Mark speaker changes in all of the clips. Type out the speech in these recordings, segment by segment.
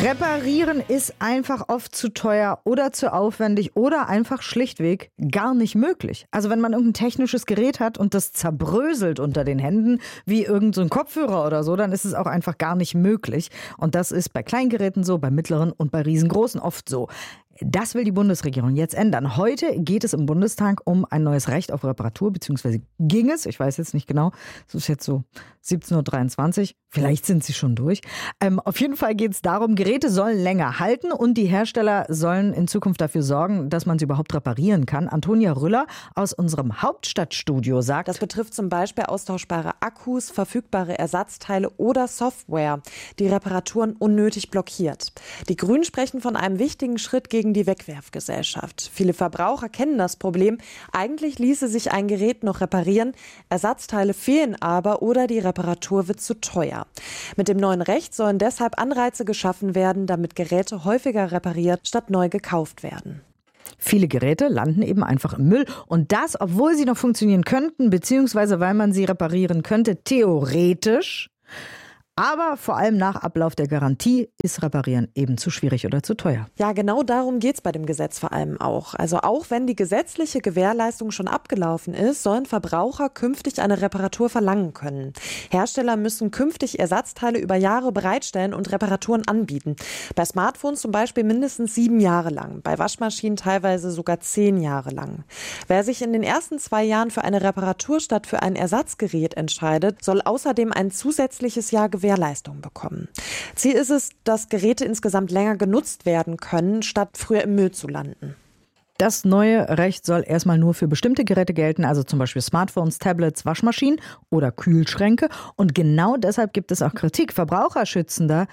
Speaker 1: Reparieren ist einfach oft zu teuer oder zu aufwendig oder einfach schlichtweg gar nicht möglich. Also wenn man irgendein technisches Gerät hat und das zerbröselt unter den Händen, wie irgend so ein Kopfhörer oder so, dann ist es auch einfach gar nicht möglich. Und das ist bei Kleingeräten so, bei mittleren und bei riesengroßen oft so. Das will die Bundesregierung jetzt ändern. Heute geht es im Bundestag um ein neues Recht auf Reparatur, beziehungsweise ging es, ich weiß jetzt nicht genau, es ist jetzt so 17:23 Uhr, vielleicht sind sie schon durch. Auf jeden Fall geht es darum, Geräte sollen länger halten und die Hersteller sollen in Zukunft dafür sorgen, dass man sie überhaupt reparieren kann. Antonia Rüller aus unserem Hauptstadtstudio sagt,
Speaker 2: das betrifft zum Beispiel austauschbare Akkus, verfügbare Ersatzteile oder Software, die Reparaturen unnötig blockiert. Die Grünen sprechen von einem wichtigen Schritt gegen die Wegwerfgesellschaft. Viele Verbraucher kennen das Problem. Eigentlich ließe sich ein Gerät noch reparieren, Ersatzteile fehlen aber oder die Reparatur wird zu teuer. Mit dem neuen Recht sollen deshalb Anreize geschaffen werden, damit Geräte häufiger repariert statt neu gekauft werden.
Speaker 1: Viele Geräte landen eben einfach im Müll und das, obwohl sie noch funktionieren könnten, beziehungsweise weil man sie reparieren könnte, theoretisch. Aber vor allem nach Ablauf der Garantie ist Reparieren eben zu schwierig oder zu teuer.
Speaker 2: Ja, genau darum geht es bei dem Gesetz vor allem auch. Also auch wenn die gesetzliche Gewährleistung schon abgelaufen ist, sollen Verbraucher künftig eine Reparatur verlangen können. Hersteller müssen künftig Ersatzteile über Jahre bereitstellen und Reparaturen anbieten. Bei Smartphones zum Beispiel mindestens 7 Jahre lang, bei Waschmaschinen teilweise sogar 10 Jahre lang. Wer sich in den ersten 2 Jahren für eine Reparatur statt für ein Ersatzgerät entscheidet, soll außerdem ein zusätzliches Jahr Gewährleistung bekommen. Ziel ist es, dass Geräte insgesamt länger genutzt werden können, statt früher im Müll zu landen.
Speaker 1: Das neue Recht soll erstmal nur für bestimmte Geräte gelten, also zum Beispiel Smartphones, Tablets, Waschmaschinen oder Kühlschränke. Und genau deshalb gibt es auch Kritik. Verbraucherschützende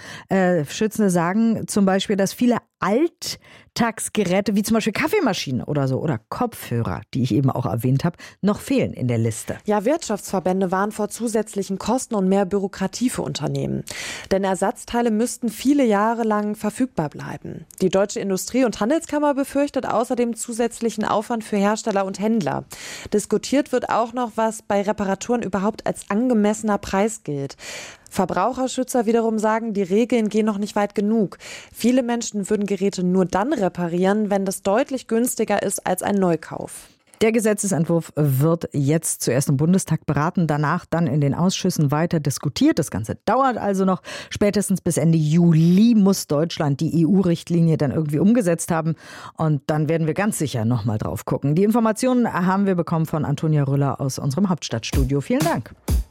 Speaker 1: sagen zum Beispiel, dass viele Alltagsgeräte wie zum Beispiel Kaffeemaschine oder so oder Kopfhörer, die ich eben auch erwähnt habe, noch fehlen in der Liste.
Speaker 2: Ja, Wirtschaftsverbände warnen vor zusätzlichen Kosten und mehr Bürokratie für Unternehmen. Denn Ersatzteile müssten viele Jahre lang verfügbar bleiben. Die Deutsche Industrie- und Handelskammer befürchtet außerdem zusätzlichen Aufwand für Hersteller und Händler. Diskutiert wird auch noch, was bei Reparaturen überhaupt als angemessener Preis gilt. Verbraucherschützer wiederum sagen, die Regeln gehen noch nicht weit genug. Viele Menschen würden Geräte nur dann reparieren, wenn das deutlich günstiger ist als ein Neukauf.
Speaker 1: Der Gesetzesentwurf wird jetzt zuerst im Bundestag beraten, danach dann in den Ausschüssen weiter diskutiert. Das Ganze dauert also noch. Spätestens bis Ende Juli muss Deutschland die EU-Richtlinie dann irgendwie umgesetzt haben. Und dann werden wir ganz sicher noch mal drauf gucken. Die Informationen haben wir bekommen von Antonia Rüller aus unserem Hauptstadtstudio. Vielen Dank.